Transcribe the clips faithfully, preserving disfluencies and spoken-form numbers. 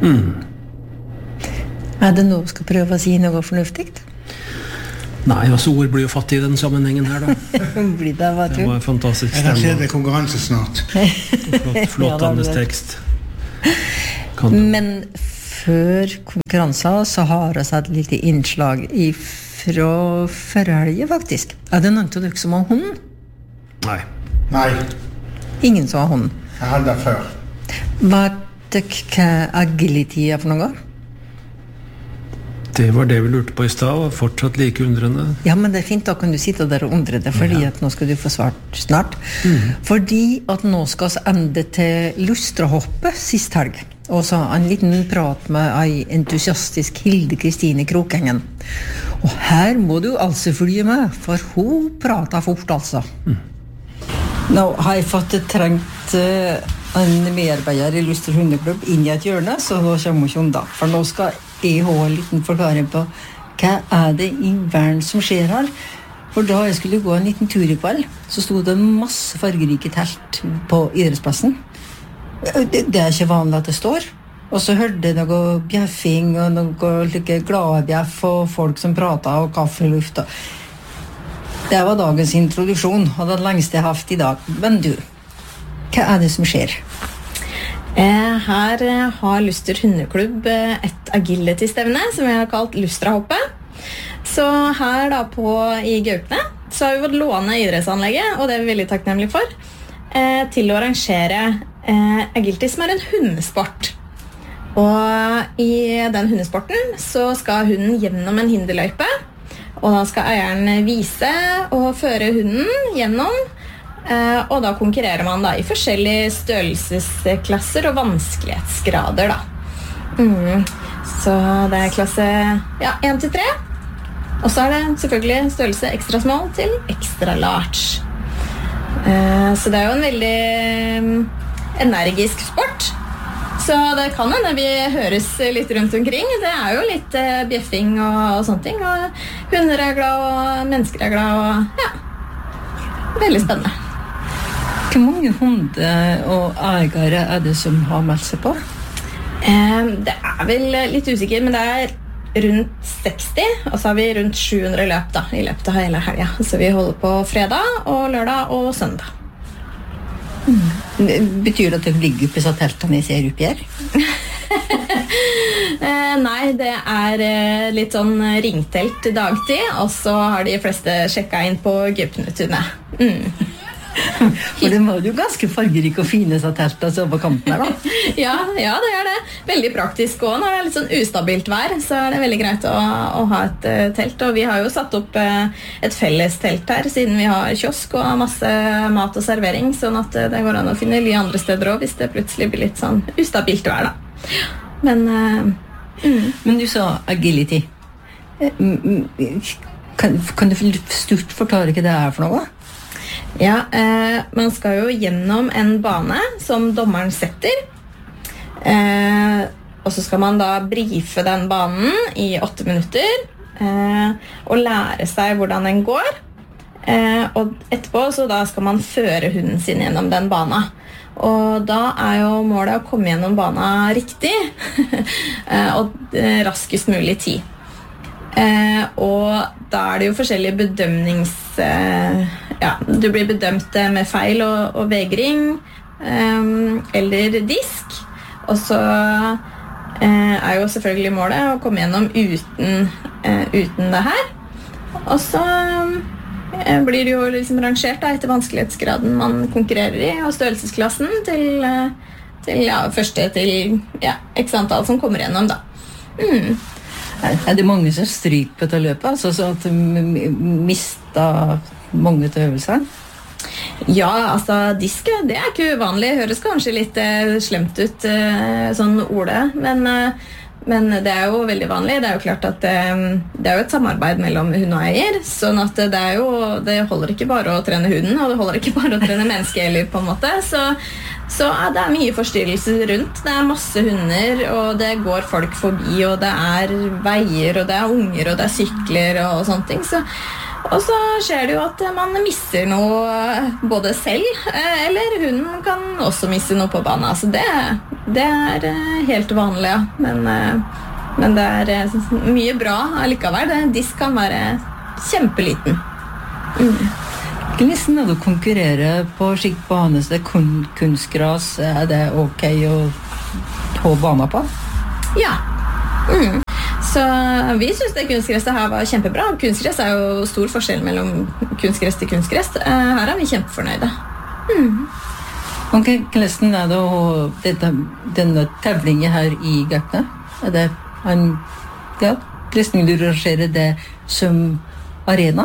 Mm. Er det noe du skal prøve å si noe fornuftig? Nei, altså ord blir jo fattig i den sammenhengen her da. Blir det, hva Det var en fantastisk Er det stemme. kjedelig konkurranse snart? Flott, flott Ja, Anders det er det. tekst. Kan du? Men før konkurransen så har vi et lite innslag fra forhelget, faktisk. Er det noen av dere som har hund? Nei. Nei, Ingen som har hund. jeg hadde det før. Vet dere hva agility er for noe? Det var det vi lurte på i stad, og fortsatt like undrende. Ja, men det er fint, da kan du sitte der og undre deg, fordi at nå skal du få svart snart. Fordi at nå skal vi ende til Lustrahoppet sist helg. Og så en liten prat med ei entusiastisk Hilde Kristine Krokengen. Og her må du altså følge med, for hun prater fort, altså. Nå har jeg fått trengt uh, en medarbeider i Luster hundeklubb inn i et hjørne, så da kommer hun ikke unna. For nå skal jeg ha en liten forklaring på hva er det i verden som skjer her. For da jeg skulle gå en liten tur i kveld, så stod det masse fargerike telt på idrettsplassen. Det, det er ikke vanlig at det står. Og så hørte jeg noe bjeffing og noe like glade bjeff og folk som pratet og kaffeluft. Og det var dagens introduksjon, og det lengste jeg har hatt i dag. Men du, hva er det som skjer? Eh, Her eh, har Luster hundeklubb eh, et agility-stevne som vi har kalt Lustrahoppet. Så her da på i Gaupne så har vi fått låne idrettsanlegget, og det er vi veldig takknemlige for, eh, til å arrangere eh, agility som er en hundesport. Og i den hundesporten så skal hunden gjennom en hinderløype, og da skal eieren vise og føre hunden gjennom. Uh, og da konkurrerer man da i forskjellige størrelsesklasser og vanskelighetsgrader da. Mm. Så det er klasse ja, én til tre. Og så er det selvfølgelig størrelse ekstra small til ekstra large. Uh, så det er jo en veldig um, energisk sport. Så det kan hende vi høres litt rundt omkring. Det er jo litt uh, bjeffing og, og sånne ting. Og hunder er glad, og mennesker er glad. Og, ja. Veldig spennende. Hvor mange hunder og eiere er det som har meldt seg på? Eh, det er vel litt usikker, men det er rundt seksti, og så har vi rundt sju hundre løp da, i løpet av hele helga. Så vi holder på fredag og lørdag og søndag. Mm. Betyr det at det ligger på disse teltene jeg ser oppi her? eh, nei, det er eh, litt sånn ringtelt dagtid, og så har de fleste sjekket inn på Gaupnetunet. Mm. For det var jo ganske fargerik og fine så teltet så på kanten her da. ja, ja, det er det. Veldig praktisk også. Når det er litt sånn ustabilt vær, så er det veldig greit å, å ha et uh, telt. Og vi har jo satt opp uh, et felles telt her, siden vi har kiosk og masse mat og servering, sånn at uh, det går an å finne ly andre steder også, hvis det plutselig blir litt sånn ustabilt vær da. Men, uh, mm. Men du sa agility. Kan, kan du stort forklare hva det er for noe? Ja, eh, man skal jo gjennom en bane som dommeren setter, eh, og så skal man da briefe den banen i åtte minutter, eh, og lære seg hvordan den går, eh, og etterpå så da skal man føre hunden sin gjennom den banen. Og da er jo målet å komme gjennom banen riktig, og raskest mulig tid. Eh, og da er det jo forskjellige bedømnings eh, ja, du blir bedømt med feil og, og vegring eh, eller disk, og så eh, er jo selvfølgelig målet å komme gjennom uten, eh, uten det her, og så eh, blir det jo liksom rangert da, etter vanskelighetsgraden man konkurrerer i, og størrelsesklassen til, eh, til ja, første til ja, x antall som kommer gjennom da. Mm. Er det mange som stryker på dette løpet? Altså så at de mister mange til øvelser? Ja, altså disk, det er ikke uvanlig. Høres kanskje litt eh, slemt ut, eh, sånn ordet, men, eh, men det er jo veldig vanlig. Det er jo klart at eh, det er jo et samarbeid mellom hund og eier, sånn at det er jo, det holder ikke bare å trene hunden, og det holder ikke bare å trene menneske heller på en måte, så Så ja, det er mye forstyrrelser rundt. Det er masse hunder, og det går folk forbi, og det er veier, og det er unger, og det er sykler og sånne ting. Så, Og så skjer det jo at man misser noe både selv, eller hun kan også misse noe på banen. Altså det, det er helt vanlig, ja. Men, men det er mye bra allikevel. Disk kan være kjempeliten. Mm. Hvordan er det å konkurrere på slik bane, så det er kun, kunstgras, er det ok å ta banen på? Ja. Mm. Så vi synes det kunstgresset her var kjempebra. Kunstgress er jo stor forskjell mellom kunstgress til kunstgress. Her er vi kjempefornøyde. Mm. Ok, hvordan er det å dette, denne tevlingen her i Gaupne? Er det en, ja, hvordan du rangerer det som arena?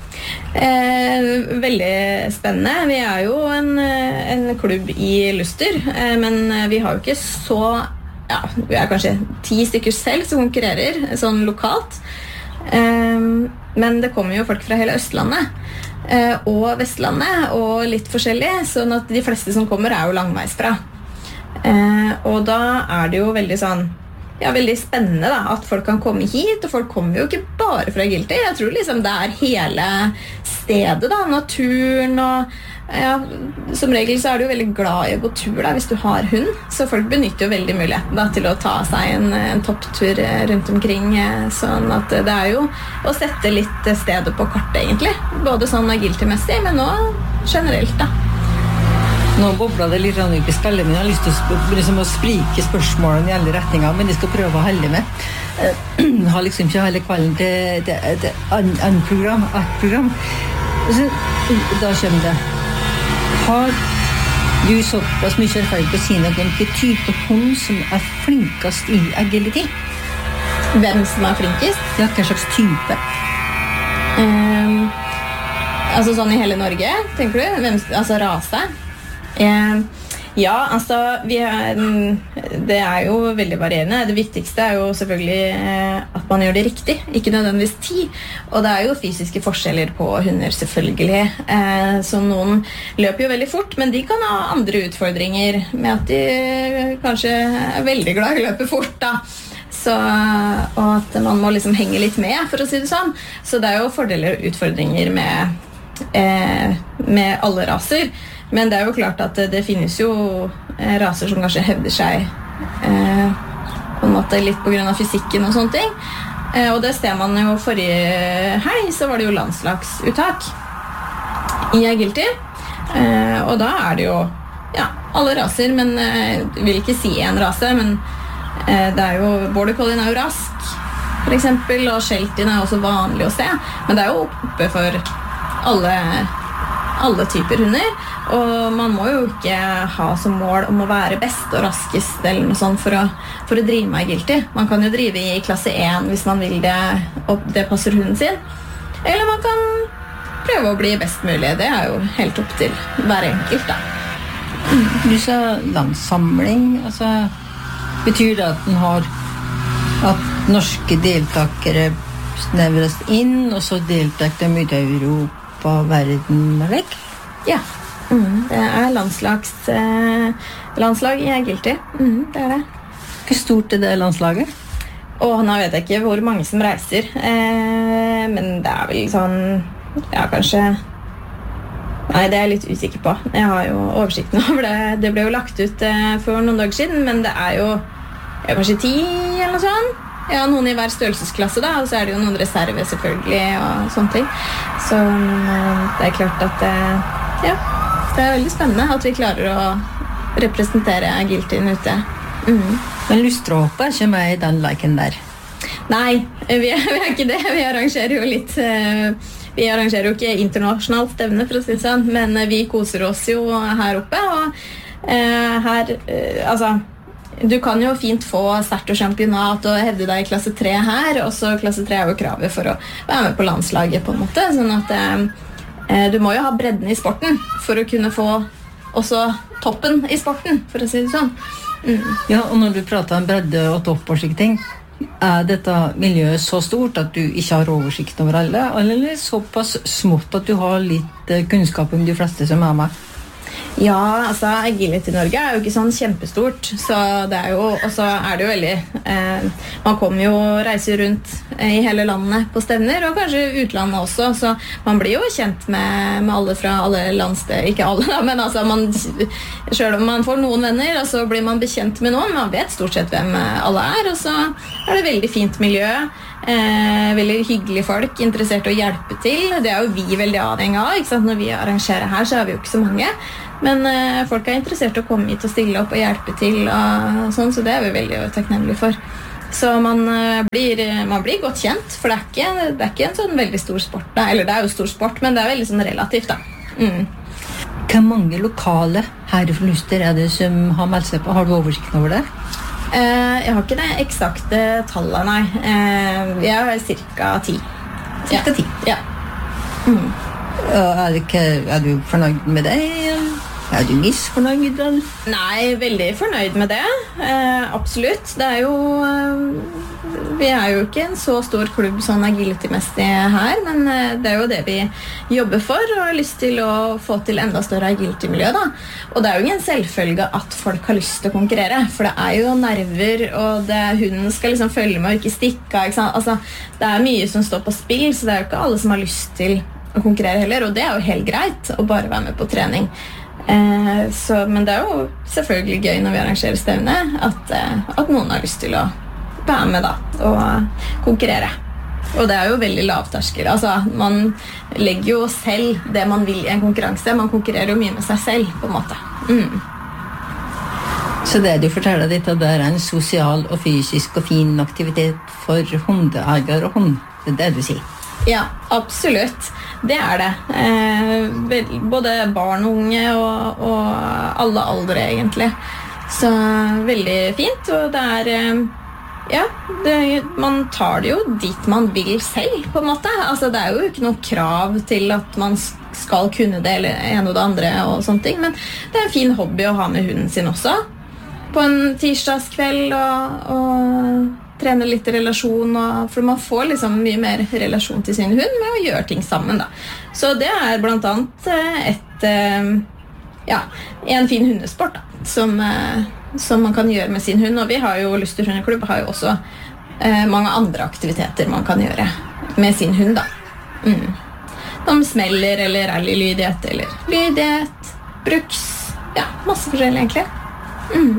Eh, veldig spennende. Vi er jo en, en klubb i Luster, eh, men vi har jo ikke så ja, vi er kanskje ti stykker selv som konkurrerer, sånn lokalt. Um, men det kommer jo folk fra hele Østlandet uh, og Vestlandet, og litt forskjellig, sånn at de fleste som kommer er jo langveisfra. Uh, og da er det jo veldig sånn, ja, veldig spennende da, at folk kan komme hit, og folk kommer jo ikke bare fra Agility. Jeg tror liksom det er hele stedet da, naturen og ja, som regel så er du jo veldig glad i å gå tur da, hvis du har hund, så folk benytter jo veldig muligheten da, til å ta seg en, en topptur rundt omkring, sånn at det er jo å sette litt stedet på kartet egentlig, både sånn agility-messig, men også generelt da. Nå bobler det litt rann ut i skallet, men jeg har lyst til å, liksom, å sprike spørsmålene i alle retninger, men jeg skal prøve å holde med. Jeg har liksom ikke hele kvelden til, til, til en program, et program. Så, da kommer det. Har du såpass mye erfaring på å si noe om hvilken type hund som er flinkest i agility? Hvem som er flinkest? Ja, hva slags type? Um, altså sånn i hele Norge, tenker du? Hvem, altså rase? Um, ja, altså vi er, det er jo veldig varierende. Det viktigste er jo selvfølgelig at man gjør det riktig, ikke nødvendigvis tid. Og det er jo fysiske forskjeller på hunder selvfølgelig. Eh, så noen løper jo veldig fort, men de kan ha andre utfordringer med at de kanskje er veldig glad i å løpe fort da. Så, og at man må liksom henge litt med, for å si det sånn. Så det er jo fordeler og utfordringer med, eh, med alle raser. Men det er jo klart at det, det finnes jo eh, raser som kanskje hevder seg eh, på en måte litt på grunn av fysikken og sånne ting. Eh, og det ser man jo forrige helg, så var det jo landslagsuttak i agility. Eh, og da er det jo ja, alle raser, men eh, jeg vil ikke si en rase, men eh, det er jo Border Collien er jo rask, for eksempel, og Sheltie er også vanlig å se. Men det er jo oppe for alle, alle typer hunder. Og man må jo ikke ha som mål om å være best og raskest eller noe sånt for å, for å drive med agility. Man kan jo drive i klasse én hvis man vil det, og det passer hunden sin. Eller man kan prøve å bli best mulig. Det er jo helt opp til hver enkelt da. Du sa landssamling, altså betyr det at den har at norske deltakere snevres inn, og så deltak de ut i Europa, verden og vekk? Ja. Mm, det er landslags, eh, landslag i agility. Mm, det er det. Hvor stort er det landslaget? Og nå vet jeg ikke hvor mange som reiser, eh, men det er vel sånn, ja kanskje, nei det er jeg litt usikker på. Jeg har jo oversikten over det. Det ble jo lagt ut eh, for noen dager siden, men det er jo ja, kanskje ti eller noe sånt. Ja, noen i hver størrelsesklasse da, og så er det jo noen reserve selvfølgelig og sånne ting. Så eh, det er klart at eh, ja, det er veldig spennende at vi klarer å representere agilityen ute. Mm. Men Lustrahoppet er ikke med i den leken der? Nei, vi er, vi er ikke det. Vi arrangerer jo litt uh, vi arrangerer jo ikke internasjonalt stevne, for å si det sånn, men vi koser oss jo her oppe. Og uh, her, uh, altså du kan jo fint få start og championat og hevde deg i klasse tre her, og så klasse tre er jo kravet for å være med på landslaget på en måte, sånn at uh, du må jo ha bredden i sporten for å kunne få også toppen i sporten, for å si det sånn. Mm. Ja, og når du prater om bredde og topp og slike ting, er dette miljøet så stort at du ikke har oversikt over alle, eller såpass smått at du har litt kunnskap om de fleste som er med? Ja, altså Agility Norge er jo ikke sånn kjempestort, så det er jo, og så er det jo veldig eh, man kommer jo og reiser rundt i hele landet på stevner, og kanskje utlandet også, så man blir jo kjent med, med alle fra alle landsted, ikke alle da, men altså man, selv om man får noen venner, og så blir man bekjent med noen, man vet stort sett hvem alle er, og så er det veldig fint miljø, eh, veldig hyggelige folk, interessert i å hjelpe til, det er jo vi veldig avhengig av, ikke sant? Når vi arrangerer her, så er vi jo ikke så mange, men eh, folk er interessert i å komme hit og stille opp og hjelpe til og sånn, så det er vi veldig takknemlige for. Så man, eh, blir, man blir godt kjent, for det er, ikke, det er ikke en sånn veldig stor sport, da. Eller det er jo stor sport, men det er veldig sånn relativt da. Mm. Hvor mange lokale herrefluster er det som har meldt seg på? Har du oversikten over det? Eh, jeg har ikke det eksakte tallet, nei. Eh, jeg har cirka ti. Cirka ti? Ja. Mm. Er, det ikke, er du fornøyd med det? Er du misfornøyd? Nei, veldig fornøyd med det. Eh, absolutt. Det er jo eh, vi er jo ikke en så stor klubb sånn agility-messig her, men eh, det er jo det vi jobber for og har lyst til å få til enda større agility-miljø da. Og det er jo ingen selvfølge at folk har lyst til å konkurrere, for det er jo nerver, og det, hunden skal liksom følge med og ikke stikke, ikke sant? Altså, det er mye som står på spill, så det er jo ikke alle som har lyst til å konkurrere heller, og det er jo helt greit å bare være med på trening. Eh, så, men det er jo selvfølgelig gøy når vi arrangerer stevne at, eh, at noen har lyst til å være med da, og konkurrere. Og det er jo veldig lavterskel. Altså, man legger jo selv det man vil i en konkurranse. Man konkurrerer jo mye med seg selv, på en måte. Mm. Så det du forteller ditt, at det er en sosial og fysisk og fin aktivitet for hundeeier og hund, det er det du sier? Ja, absolutt. Det er det. Eh, både barn og unge og, og alle aldre egentlig. Så veldig fint, og det er eh, ja, det, man tar det jo dit man vil selv på en måte. Altså, det er jo ikke noe krav til at man skal kunne det eller en og det andre og sånne ting, men det er en fin hobby å ha med hunden sin også. På en tirsdagskveld og, og trene litt relasjon, og, for man får liksom mye mer relasjon til sin hund med å gjøre ting sammen da. Så det er blant annet et, ja, en fin hundesport da, som, som man kan gjøre med sin hund, og vi har jo Luster hundeklubb har jo også eh, mange andre aktiviteter man kan gjøre med sin hund da. Mm. Som smeller, eller rallylydighet, eller lydighet, bruks, ja, masse forskjellig egentlig. Mm.